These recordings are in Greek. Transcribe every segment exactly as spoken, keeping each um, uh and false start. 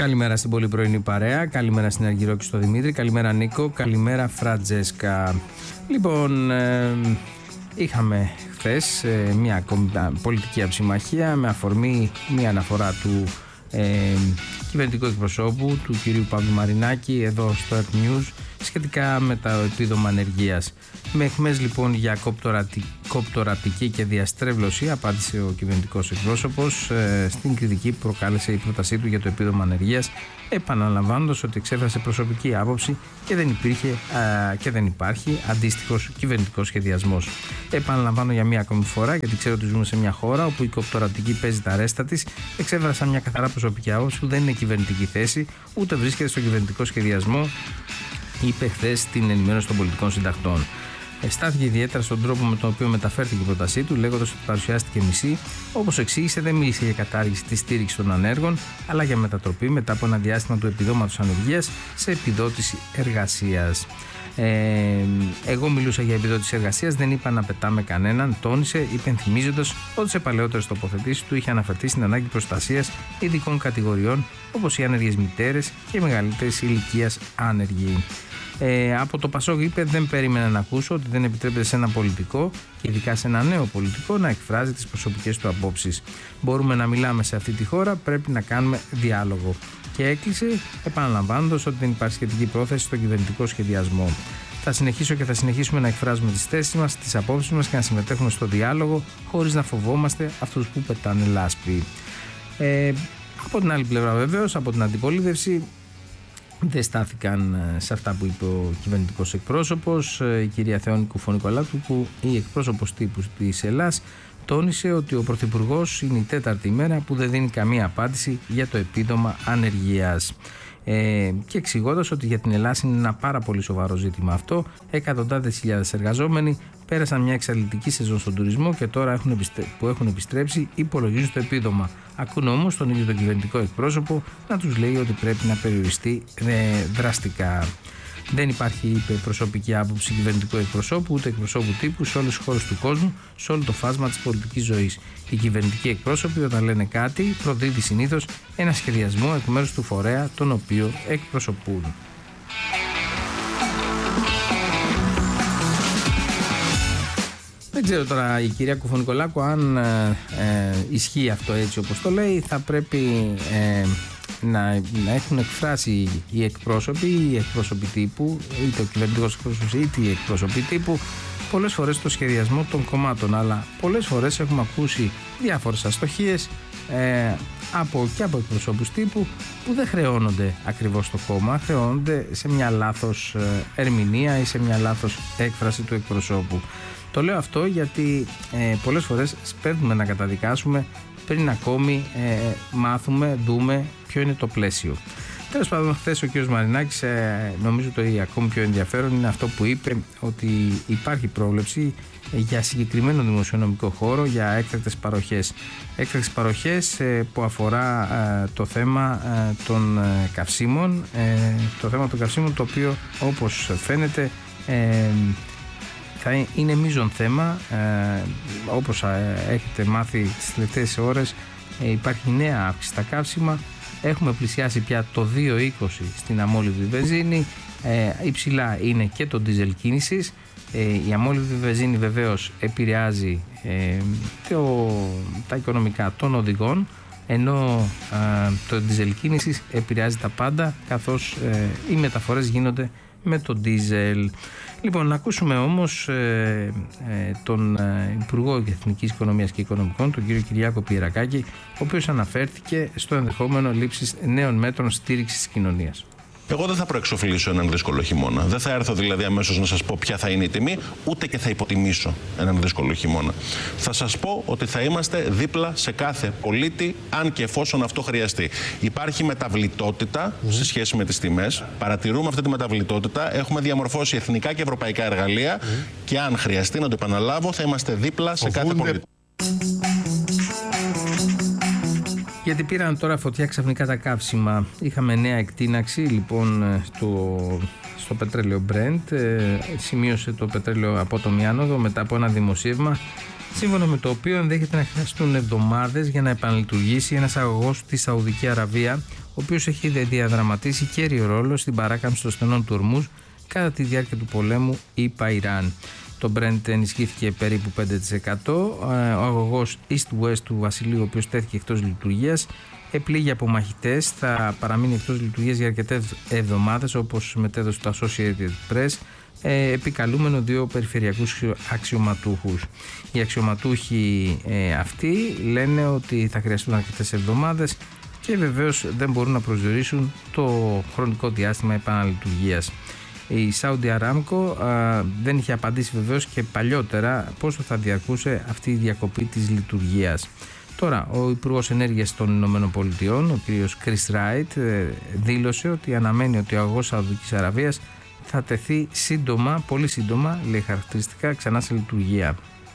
Καλημέρα στην πολύ πρωινή παρέα, καλημέρα στην Αργυρό και στο Δημήτρη, καλημέρα Νίκο, καλημέρα Φραντζέσκα. Λοιπόν, ε, είχαμε χθες ε, μια ακόμη πολιτική αψημαχία με αφορμή μια αναφορά του ε, κυβερνητικού εκπροσώπου, του κυρίου Παύλου Μαρινάκη, εδώ στο Earth News, σχετικά με το επίδομα ανεργίας. Με αιχμές λοιπόν για κοπτορατική και διαστρέβλωση απάντησε ο κυβερνητικός εκπρόσωπος ε, στην κριτική που προκάλεσε η πρότασή του για το επίδομα ανεργίας, επαναλαμβάνοντας ότι εξέφρασε προσωπική άποψη και δεν υπήρχε α, και δεν υπάρχει αντίστοιχος κυβερνητικός σχεδιασμός. Επαναλαμβάνω για μία ακόμη φορά, γιατί ξέρω ότι ζούμε σε μια χώρα όπου η κοπτορατική παίζει τα ρέστα της. Εξέφρασα μια καθαρά προσωπική άποψη που δεν είναι κυβερνητική θέση, ούτε βρίσκεται στο κυβερνητικό σχεδιασμό, είπε χθες στην ενημέρωση των πολιτικών συντακτών. Στάθηκε ιδιαίτερα στον τρόπο με τον οποίο μεταφέρθηκε η πρότασή του, λέγοντας ότι παρουσιάστηκε μισή. Όπως εξήγησε, δεν μίλησε για κατάργηση της στήριξης των ανέργων, αλλά για μετατροπή μετά από ένα διάστημα του επιδόματος ανεργίας σε επιδότηση εργασίας. Ε, εγώ μιλούσα για επιδότηση εργασίας, δεν είπα να πετάμε κανέναν, τόνισε, υπενθυμίζοντας ότι σε παλαιότερες τοποθετήσεις του είχε αναφερθεί στην ανάγκη προστασίας ειδικών κατηγοριών, όπως οι άνεργες μητέρες και μεγαλύτερης ηλικίας άνεργοι. Ε, από το Πασόκ είπε: δεν περίμενα να ακούσω ότι δεν επιτρέπεται σε ένα πολιτικό, και ειδικά σε ένα νέο πολιτικό, να εκφράζει τις προσωπικές του απόψεις. Μπορούμε να μιλάμε σε αυτή τη χώρα, πρέπει να κάνουμε διάλογο. Και έκλεισε επαναλαμβάνοντας ότι δεν υπάρχει σχετική πρόθεση στο κυβερνητικό σχεδιασμό. Θα συνεχίσω και θα συνεχίσουμε να εκφράζουμε τις θέσεις μας, τις απόψεις μας και να συμμετέχουμε στο διάλογο, χωρίς να φοβόμαστε αυτούς που πετάνε λάσπη. Ε, από την άλλη πλευρά, βεβαίως, από την αντιπολίτευση, δεν στάθηκαν σε αυτά που είπε ο κυβερνητικός εκπρόσωπος, η κυρία Θεόνη Κουφωνικολάτου, που η εκπρόσωπος τύπου της Ελλάς τόνισε ότι ο Πρωθυπουργός είναι η τέταρτη ημέρα που δεν δίνει καμία απάντηση για το επίδομα ανεργίας. Ε, και εξηγώντας ότι για την Ελλάδα είναι ένα πάρα πολύ σοβαρό ζήτημα αυτό. Εκατοντάδες χιλιάδες εργαζόμενοι πέρασαν μια εξαντλητική σεζόν στον τουρισμό και τώρα έχουν επιστρέ... που έχουν επιστρέψει υπολογίζουν το επίδομα. Ακούν όμως τον ίδιο τον κυβερνητικό εκπρόσωπο να τους λέει ότι πρέπει να περιοριστεί ε, δραστικά. Δεν υπάρχει, είπε, προσωπική άποψη κυβερνητικού εκπροσώπου ούτε εκπροσώπου τύπου σε όλες τις χώρες του κόσμου, σε όλο το φάσμα της πολιτικής ζωής. Οι κυβερνητικοί εκπρόσωποι, όταν λένε κάτι, προδίδει συνήθως ένα σχεδιασμό εκ μέρους του φορέα τον οποίο εκπροσωπούν. Δεν ξέρω τώρα η κυρία Κουφωνικολάκου αν ε, ε, ισχύει αυτό έτσι όπως το λέει. Θα πρέπει ε, να, να έχουν εκφράσει οι εκπρόσωποι ή οι εκπρόσωποι τύπου, είτε ο κυβερνητικός εκπρόσωπος είτε οι εκπρόσωποι τύπου, πολλές φορές το σχεδιασμό των κομμάτων. Αλλά πολλές φορές έχουμε ακούσει διάφορες αστοχίες ε, από, και από εκπροσώπους τύπου που δεν χρεώνονται ακριβώς στο κόμμα, χρεώνονται σε μια λάθος ερμηνεία ή σε μια λάθος έκφραση του εκπροσώπου. Το λέω αυτό γιατί ε, πολλές φορές σπέβδουμε να καταδικάσουμε πριν ακόμη ε, μάθουμε, δούμε ποιο είναι το πλαίσιο. Τέλος πάντων, χθες ο κ. Μαρινάκης, ε, νομίζω το ακόμη πιο ενδιαφέρον είναι αυτό που είπε, ότι υπάρχει πρόβλεψη για συγκεκριμένο δημοσιονομικό χώρο για έκτακτες παροχές. Έκτακτες παροχές ε, που αφορά ε, το θέμα ε, των ε, καυσίμων, ε, το θέμα των καυσίμων το οποίο όπως φαίνεται ε, θα είναι μείζον θέμα. Ε, όπως ε, έχετε μάθει τις τελευταίες ώρες, ε, υπάρχει νέα αύξηση στα καύσιμα. Έχουμε πλησιάσει πια το δύο είκοσι στην αμόλυβδη βενζίνη. Ε, υψηλά είναι και το ντίζελ κίνησης. Ε, η αμόλυβδη βενζίνη βεβαίως επηρεάζει ε, το, τα οικονομικά των οδηγών, ενώ ε, το ντίζελ κίνησης επηρεάζει τα πάντα, καθώς ε, οι μεταφορές γίνονται με το ντίζελ. Λοιπόν, να ακούσουμε όμως ε, ε, τον ε, Υπουργό Εθνικής Οικονομίας και Οικονομικών, τον κύριο Κυριάκο Πιερακάκη, ο οποίος αναφέρθηκε στο ενδεχόμενο λήψης νέων μέτρων στήριξης της κοινωνίας. Εγώ δεν θα προεξοφλήσω έναν δύσκολο χειμώνα. Δεν θα έρθω δηλαδή αμέσως να σας πω ποια θα είναι η τιμή, ούτε και θα υποτιμήσω έναν δύσκολο χειμώνα. Θα σας πω ότι θα είμαστε δίπλα σε κάθε πολίτη, αν και εφόσον αυτό χρειαστεί. Υπάρχει μεταβλητότητα mm. σε σχέση με τις τιμές. Παρατηρούμε αυτή τη μεταβλητότητα. Έχουμε διαμορφώσει εθνικά και ευρωπαϊκά εργαλεία mm. και αν χρειαστεί, να το επαναλάβω, θα είμαστε δίπλα σε κάθε πολίτη. Γιατί πήραν τώρα φωτιά ξαφνικά τα καύσιμα. Είχαμε νέα εκτείναξη λοιπόν στο, στο πετρέλαιο Brent. Ε, σημείωσε το πετρέλαιο απότομη άνοδο μετά από ένα δημοσίευμα σύμφωνα με το οποίο ενδέχεται να χρειαστούν εβδομάδες για να επαναλειτουργήσει ένας αγωγός στη Σαουδική Αραβία, ο οποίος έχει διαδραματίσει κέριο ρόλο στην παράκαμψη των στενών του Ορμούζ κατά τη διάρκεια του πολέμου ΙΠΑ-Ιράν. Το Brent ενισχύθηκε περίπου πέντε τοις εκατό. Ο αγωγός East-West του Βασιλείου, ο οποίος τέθηκε εκτός λειτουργίας, επλήγει από μαχητές, θα παραμείνει εκτός λειτουργίας για αρκετές εβδομάδες, όπως μετέδωσε το Associated Press, επικαλούμενο δύο περιφερειακούς αξιωματούχους. Οι αξιωματούχοι ε, αυτοί λένε ότι θα χρειαστούν αρκετές εβδομάδες και βεβαίως δεν μπορούν να προσδιορίσουν το χρονικό διάστημα επαναλειτουργίας. Η Saudi Aramco α, δεν είχε απαντήσει βεβαίως και παλιότερα πόσο θα διαρκούσε αυτή η διακοπή της λειτουργίας. Τώρα, ο Υπουργός Ενέργειας των Ηνωμένων Πολιτειών, ο κ. Chris Wright, δήλωσε ότι αναμένει ότι ο αγωγός Σαουδικής Αραβίας θα τεθεί σύντομα, πολύ σύντομα, λέει χαρακτηριστικά, ξανά σε λειτουργία.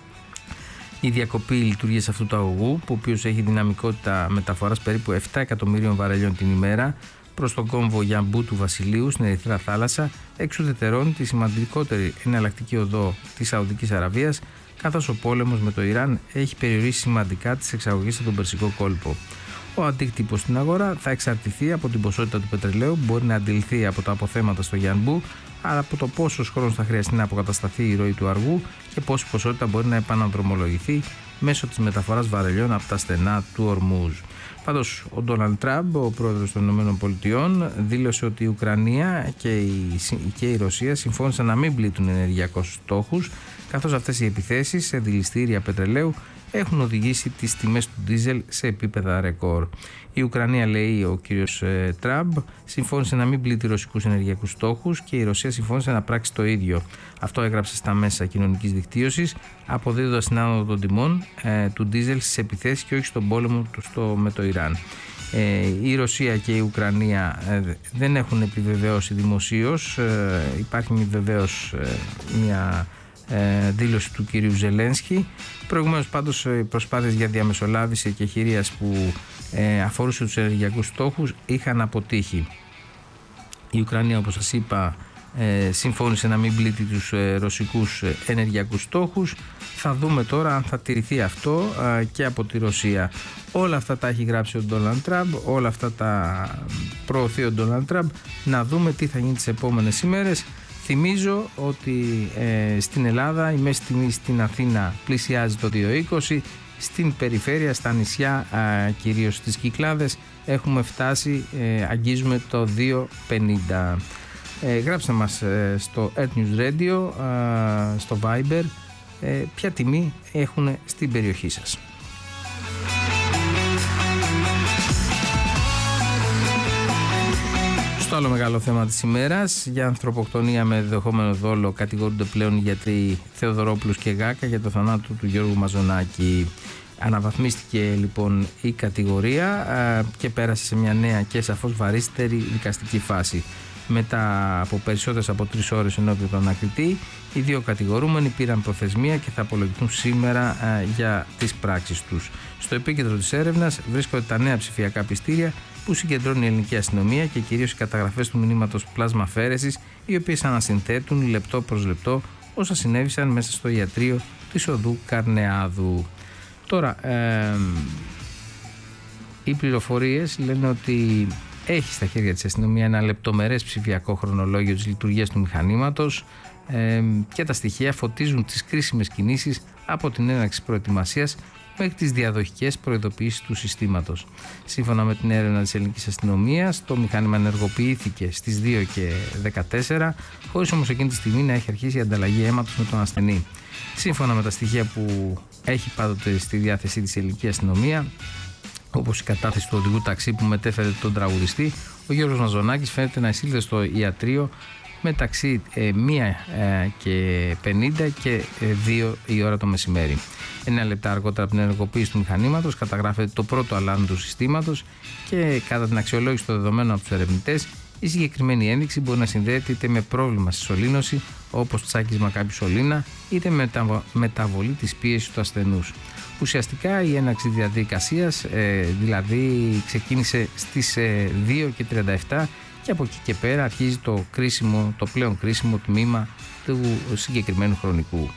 Η διακοπή λειτουργίας αυτού του αγωγού, που ο οποίος έχει δυναμικότητα μεταφοράς περίπου επτά εκατομμυρίων βαρελιών την ημέρα προς τον κόμβο Γιαμπού του Βασιλείου στην Ερυθρά Θάλασσα, εξουδετερώνει τη σημαντικότερη εναλλακτική οδό της Σαουδικής Αραβίας, καθώς ο πόλεμος με το Ιράν έχει περιορίσει σημαντικά τις εξαγωγές από τον Περσικό κόλπο. Ο αντίκτυπος στην αγορά θα εξαρτηθεί από την ποσότητα του πετρελαίου που μπορεί να αντιληφθεί από τα αποθέματα στο Γιανμπού, αλλά από το πόσος χρόνος θα χρειαστεί να αποκατασταθεί η ροή του αργού και πόση ποσότητα μπορεί να επαναδρομολογηθεί μέσω της μεταφοράς βαρελιών από τα στενά του Ορμούζ. Πάντως, ο Ντόναλντ Τραμπ, ο πρόεδρος των ΗΠΑ, δήλωσε ότι η Ουκρανία και η, και η Ρωσία συμφώνησαν να μην πλήττουν ενεργειακούς στόχους, καθώς αυτές οι επιθέσεις σε δηληστήρια πετρελαίου έχουν οδηγήσει τις τιμές του ντίζελ σε επίπεδα ρεκόρ. Η Ουκρανία, λέει ο κύριος ε, Τραμπ, συμφώνησε να μην πλήττει ρωσικούς ενεργειακούς στόχους και η Ρωσία συμφώνησε να πράξει το ίδιο. Αυτό έγραψε στα μέσα κοινωνικής δικτύωσης, αποδίδοντας την άνοδο των τιμών ε, του ντίζελ στις επιθέσεις και όχι στον πόλεμο του στο, με το Ιράν. Ε, η Ρωσία και η Ουκρανία ε, δεν έχουν επιβεβαιώσει δημοσίως. Ε, υπάρχει βεβαίως ε, μια ε, δήλωση του κυρίου Ζελένσκι. Προηγουμένως πάντως οι προσπάθειες για διαμεσολάβηση και χειρίας που ε, αφορούσε τους ενεργειακούς στόχους είχαν αποτύχει. Η Ουκρανία, όπως σας είπα, ε, συμφώνησε να μην πλήττει τους ε, ρωσικούς ε, ενεργειακούς στόχους. Θα δούμε τώρα αν θα τηρηθεί αυτό ε, και από τη Ρωσία. Όλα αυτά τα έχει γράψει ο Ντόναλντ Τραμπ, όλα αυτά τα προωθεί ο Ντόναλντ Τραμπ. Να δούμε τι θα γίνει τις επόμενες ημέρες. Θυμίζω ότι ε, στην Ελλάδα η μέση τιμή στην Αθήνα πλησιάζει το δύο είκοσι, στην περιφέρεια, στα νησιά, ε, κυρίως στις Κυκλάδες, έχουμε φτάσει, ε, αγγίζουμε το δύο πενήντα. Ε, γράψτε μας ε, στο Earth News Radio, ε, στο Viber, ε, ποια τιμή έχουν στην περιοχή σας. Στο άλλο μεγάλο θέμα της ημέρας, για ανθρωποκτονία με δεδεχόμενο δόλο κατηγορούνται πλέον οι γιατροί Θεοδωρόπουλος και Γάκα για το θανάτο του Γιώργου Μαζονάκη. Αναβαθμίστηκε λοιπόν η κατηγορία α, και πέρασε σε μια νέα και σαφώς βαρύτερη δικαστική φάση. Μετά από περισσότερες από τρεις ώρες ενώπιον του ανακριτή, οι δύο κατηγορούμενοι πήραν προθεσμία και θα απολογηθούν σήμερα α, για τις πράξεις τους. Στο επίκεντρο της έρευνας βρίσκονται τα νέα ψηφιακά πιστήρια που συγκεντρώνει η ελληνική αστυνομία και κυρίως οι καταγραφές του μηνύματος πλάσμα αφαίρεσης, οι οποίες ανασυνθέτουν λεπτό προς λεπτό όσα συνέβησαν μέσα στο ιατρείο της οδού Καρνεάδου. Τώρα, ε, οι πληροφορίες λένε ότι έχει στα χέρια της αστυνομία ένα λεπτομερές ψηφιακό χρονολόγιο της λειτουργίας του μηχανήματος ε, και τα στοιχεία φωτίζουν τις κρίσιμες κινήσεις από την έναρξη προετοιμασίας μέχρι τις διαδοχικές προειδοποιήσεις του συστήματος. Σύμφωνα με την έρευνα της ελληνικής αστυνομίας, το μηχάνημα ενεργοποιήθηκε στις δύο και δεκατέσσερα, χωρίς όμως εκείνη τη στιγμή να έχει αρχίσει η ανταλλαγή αίματος με τον ασθενή. Σύμφωνα με τα στοιχεία που έχει πάντοτε στη διάθεσή της ελληνική αστυνομία, όπως η κατάθεση του οδηγού ταξί που μετέφερε τον τραγουδιστή, ο Γιώργος Μαζονάκης φαίνεται να εισήλθε στο ιατρείο μεταξύ ε, μία και πενήντα και δύο η ώρα το μεσημέρι. Εννέα λεπτά αργότερα από την ενεργοποίηση του μηχανήματος καταγράφεται το πρώτο αλάρμ του συστήματος και κατά την αξιολόγηση των δεδομένων από τους ερευνητές, η συγκεκριμένη ένδειξη μπορεί να συνδέεται είτε με πρόβλημα στη σωλήνωση, όπως τσάκισμα κάποιου σωλήνα, είτε με μεταβο- μεταβολή της πίεσης του ασθενούς. Ουσιαστικά η έναρξη διαδικασίας ε, δηλαδή ξεκίνησε στις ε, δύο και τριάντα επτά και από εκεί και πέρα αρχίζει το, κρίσιμο, το πλέον κρίσιμο τμήμα του συγκεκριμένου χρονικού.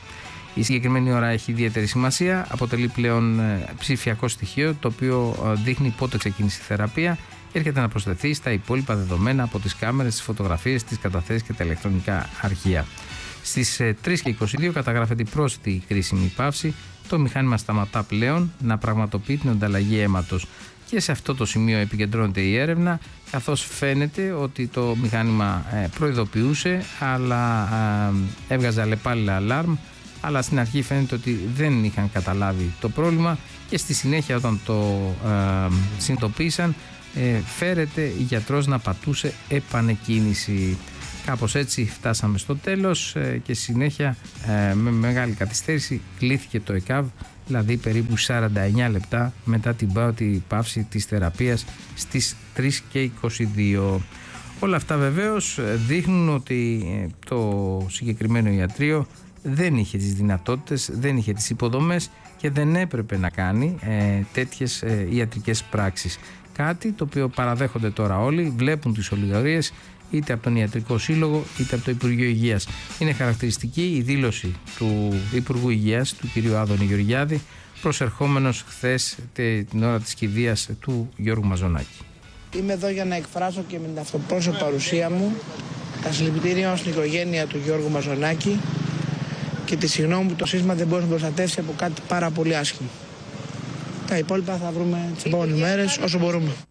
Η συγκεκριμένη ώρα έχει ιδιαίτερη σημασία, αποτελεί πλέον ψηφιακό στοιχείο το οποίο δείχνει πότε ξεκίνησε η θεραπεία και έρχεται να προσθεθεί στα υπόλοιπα δεδομένα από τις κάμερες, τις φωτογραφίες, τις καταθέσεις και τα ηλεκτρονικά αρχεία. Στις τρεις και είκοσι δύο καταγράφεται η πρόσθετη κρίσιμη παύση. Το μηχάνημα σταματά πλέον να πραγματοποιεί την ανταλλαγή αίματος. Και σε αυτό το σημείο επικεντρώνεται η έρευνα, καθώς φαίνεται ότι το μηχάνημα προειδοποιούσε, αλλά έβγαζε αλλεπάλληλα αλάρμ, αλλά στην αρχή φαίνεται ότι δεν είχαν καταλάβει το πρόβλημα και στη συνέχεια όταν το ε, συνειδητοποίησαν, ε, φέρεται η γιατρός να πατούσε επανεκκίνηση. Κάπως έτσι φτάσαμε στο τέλος ε, και συνέχεια ε, με μεγάλη καθυστέρηση κλήθηκε το ΕΚΑΒ, δηλαδή περίπου σαράντα εννιά λεπτά μετά την πρώτη παύση της θεραπείας στις τρεις και είκοσι δύο. Όλα αυτά βεβαίως δείχνουν ότι το συγκεκριμένο ιατρείο δεν είχε τις δυνατότητες, δεν είχε τις υποδομές και δεν έπρεπε να κάνει ε, τέτοιες ε, ιατρικές πράξεις. Κάτι το οποίο παραδέχονται τώρα όλοι, βλέπουν τις ολιγορίες είτε από τον Ιατρικό Σύλλογο είτε από το Υπουργείο Υγείας. Είναι χαρακτηριστική η δήλωση του Υπουργού Υγείας, του κ. Άδωνη Γεωργιάδη, προσερχόμενος χθες την ώρα της κηδείας του Γιώργου Μαζονάκη. Είμαι εδώ για να εκφράσω και με την αυτοπρόσωπη παρουσία μου τα συλληπιτήριά μου στην οικογένεια του Γιώργου Μαζονάκη και τη συγγνώμη που το σύστημα δεν μπορεί να προστατεύσει από κάτι πάρα πολύ άσχημο. Τα υπόλοιπα θα βρούμε τις επόμενες μέρες όσο μπορούμε.